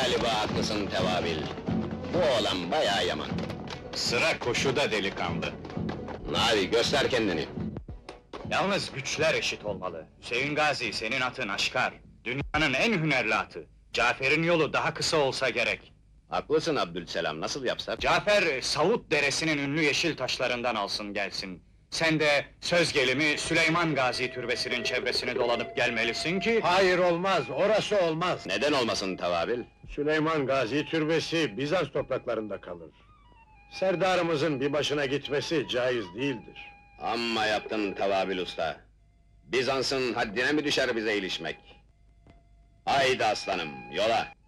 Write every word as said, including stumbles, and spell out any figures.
Galiba haklısın Tevabil. Bu oğlan bayağı yaman. Sıra koşuda delikanlı. Hadi göster kendini. Yalnız güçler eşit olmalı. Hüseyin Gazi senin atın aşkar. Dünyanın en hünerli atı. Cafer'in yolu daha kısa olsa gerek. Haklısın Abdülselam, nasıl yapsak? Cafer, Savut deresinin ünlü yeşil taşlarından alsın gelsin. Sen de söz gelimi Süleyman Gazi türbesinin çevresini dolanıp gelmelisin ki... Hayır olmaz, orası olmaz. Neden olmasın Tevabil? Süleyman Gazi türbesi Bizans topraklarında kalır. Serdarımızın bir başına gitmesi caiz değildir. Amma yaptın Tevabil usta. Bizans'ın haddine mi düşer bize ilişmek? Haydi aslanım, yola!